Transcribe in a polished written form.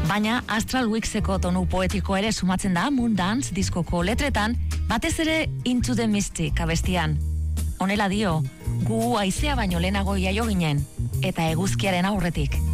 Baina Astral Weekseko tonu poetiko ere sumatzen da Moondance diskoko letretan, batez ere Into the Mystic abestian. Honela dio, gu haizea baino lehenago jaio ginen, eta eguzkiaren aurretik.